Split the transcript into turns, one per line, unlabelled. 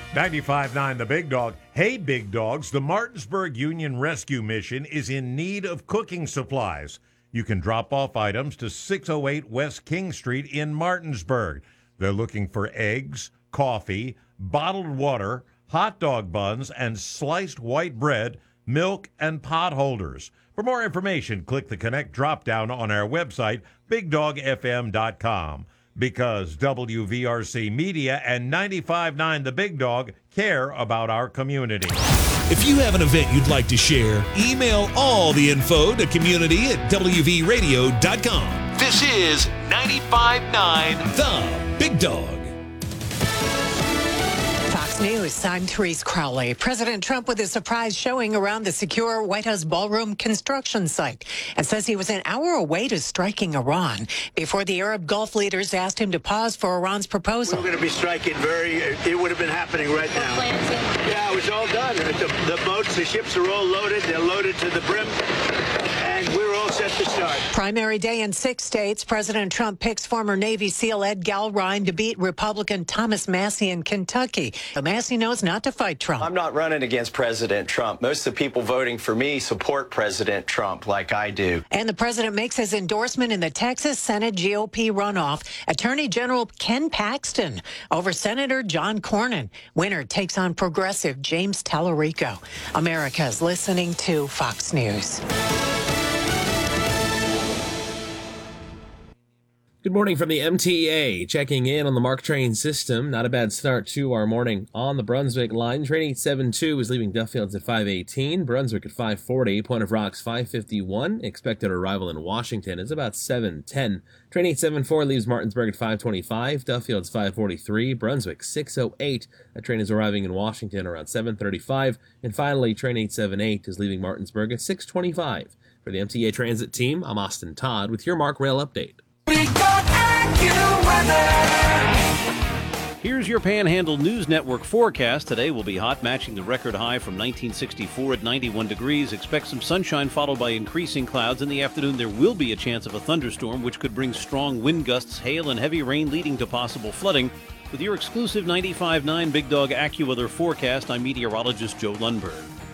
95.9 The Big Dog. Hey, Big Dogs, the Martinsburg Union Rescue Mission is in need of cooking supplies. You can drop off items to 608 West King Street in Martinsburg. They're looking for eggs, coffee, bottled water, hot dog buns, and sliced white bread, milk, and pot holders. For more information, click the Connect drop-down on our website, BigDogFM.com. Because WVRC Media and 95.9 The Big Dog care about our community.
If you have an event you'd like to share, email all the info to community@WVRadio.com. This is 95.9 The Big Dog.
Fox News, I'm Therese Crowley. President Trump with a surprise showing around the secure White House ballroom construction site and says he was an hour away to striking Iran before the Arab Gulf leaders asked him to pause for Iran's proposal.
We're going to be striking it would have been happening right now. Yeah, it was all done. The boats, the ships are all loaded. They're loaded to the brim. And we're all set to start.
Primary day in 6 states. President Trump picks former Navy SEAL Ed Galrine to beat Republican Thomas Massie in Kentucky. But Massie knows not to fight Trump.
I'm not running against President Trump. Most of the people voting for me support President Trump like I do.
And the president makes his endorsement in the Texas Senate GOP runoff. Attorney General Ken Paxton over Senator John Cornyn. Winner takes on progressive James Tallarico. America's listening to Fox News.
Good morning from the MTA, checking in on the MARC train system. Not a bad start to our morning on the Brunswick line. Train 872 is leaving Duffields at 5:18, Brunswick at 5:40, Point of Rocks 5:51. Expected arrival in Washington is about 7:10. Train 874 leaves Martinsburg at 5:25, Duffields 5:43, Brunswick 6:08. That train is arriving in Washington around 7:35. And finally, Train 878 is leaving Martinsburg at 6:25. For the MTA Transit team, I'm Austin Todd with your MARC Rail update.
Here's your Panhandle News Network forecast. Today will be hot, matching the record high from 1964 at 91 degrees. Expect some sunshine followed by increasing clouds. In the afternoon, there will be a chance of a thunderstorm, which could bring strong wind gusts, hail, and heavy rain, leading to possible flooding. With your exclusive 95.9 Big Dog AccuWeather forecast, I'm meteorologist Joe Lundberg.